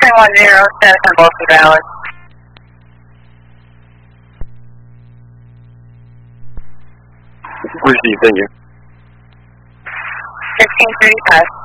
1010, status on both are valid. 10-10, thank you. 1535.